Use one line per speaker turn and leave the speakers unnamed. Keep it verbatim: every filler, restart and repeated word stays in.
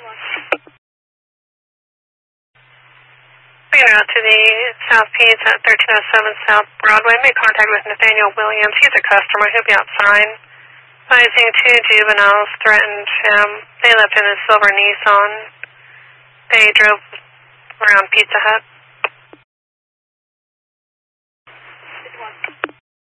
Bringing out to the South Peace at thirteen oh seven South Broadway. Make contact with Nathaniel Williams. He's a customer. He'll be outside. Advising two juveniles threatened him. They left in a silver Nissan. They drove around Pizza Hut.